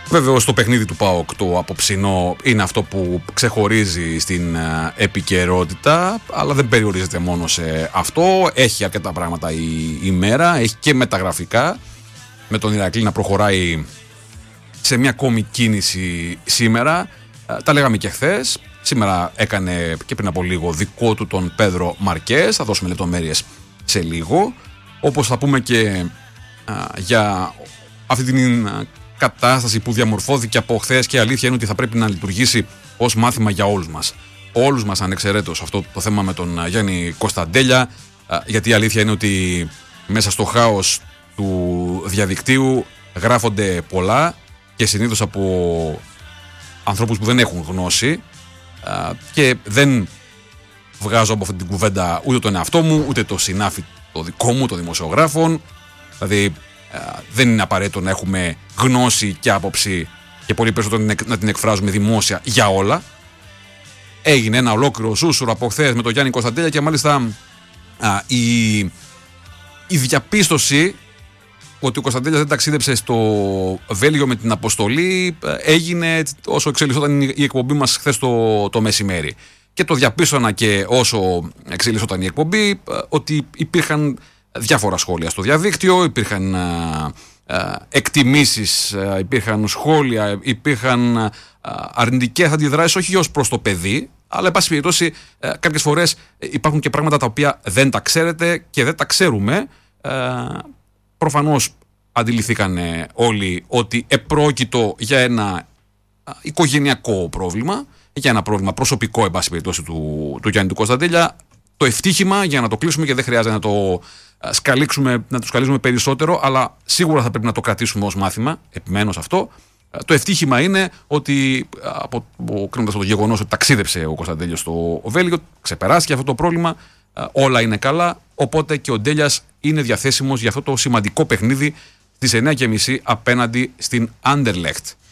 Βέβαιως το παιχνίδι του ΠΑΟΚ το απόψινό είναι αυτό που ξεχωρίζει στην επικαιρότητα, αλλά δεν περιορίζεται μόνο σε αυτό. Έχει αρκετά πράγματα η μέρα, έχει και μεταγραφικά, με τον Ηρακλή να προχωράει σε μια ακόμη κίνηση σήμερα. Τα λέγαμε και χθες. Σήμερα έκανε και πριν από λίγο δικό του τον Πέδρο Μαρκές. Θα δώσουμε λεπτομέρειες σε λίγο. Όπως θα πούμε και για αυτή την κατάσταση που διαμορφώθηκε από χθες, και η αλήθεια είναι ότι θα πρέπει να λειτουργήσει ως μάθημα για όλους μας. Όλους μας ανεξαιρέτως αυτό το θέμα με τον Γιάννη Κωνσταντέλια, γιατί η αλήθεια είναι ότι μέσα στο χάος του διαδικτύου γράφονται πολλά και συνήθως από ανθρώπους που δεν έχουν γνώση, και δεν βγάζω από αυτή την κουβέντα ούτε τον εαυτό μου ούτε το συνάφι το δικό μου, των δημοσιογράφων. Δηλαδή δεν είναι απαραίτητο να έχουμε γνώση και άποψη, και πολύ περισσότερο να την εκφράζουμε δημόσια για όλα. Έγινε ένα ολόκληρο σούσουρο από χθες με τον Γιάννη Κωνσταντέλια, και μάλιστα η διαπίστωση ότι ο Κωνσταντέλιας δεν ταξίδεψε στο Βέλγιο με την αποστολή έγινε όσο εξελισσόταν η εκπομπή μας χθες το μεσημέρι. Και το διαπίστωνα και όσο εξελισσόταν η εκπομπή, ότι υπήρχαν διάφορα σχόλια στο διαδίκτυο, υπήρχαν εκτιμήσεις, υπήρχαν σχόλια, υπήρχαν αρνητικές αντιδράσεις, όχι ως προς το παιδί, αλλά εν πάση περιπτώσει κάποιες φορές υπάρχουν και πράγματα τα οποία δεν τα ξέρετε και δεν τα ξέρουμε. Προφανώς αντιληφθήκαν όλοι ότι επρόκειτο για ένα οικογενειακό πρόβλημα, για ένα πρόβλημα προσωπικό εν πάση περιπτώσει του Γιάννη του Κωνσταντέλια. Το ευτύχημα, για να το κλείσουμε και δεν χρειάζεται να το σκαλίζουμε περισσότερο, αλλά σίγουρα θα πρέπει να το κρατήσουμε ως μάθημα, επιμένω σε αυτό. Το ευτύχημα είναι ότι, κρίνοντας το γεγονός ότι ταξίδεψε ο Κωνσταντέλιος στο Βέλγιο, ξεπεράστηκε αυτό το πρόβλημα, όλα είναι καλά, οπότε και ο Ντέλιας είναι διαθέσιμος για αυτό το σημαντικό παιχνίδι στις 9:30 απέναντι στην Anderlecht.